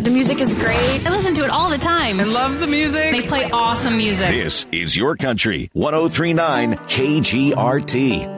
The music is great. I listen to it all the time. I love the music. They play awesome music. This is your country. 103.9 KGRT.